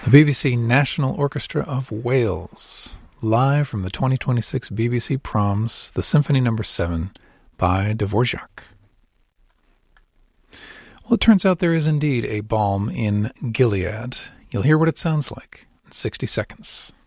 The BBC National Orchestra of Wales, live from the 2026 BBC Proms, the Symphony No. 7 by Dvorak. Well, it turns out there is indeed a balm in Gilead. You'll hear what it sounds like in 60 seconds.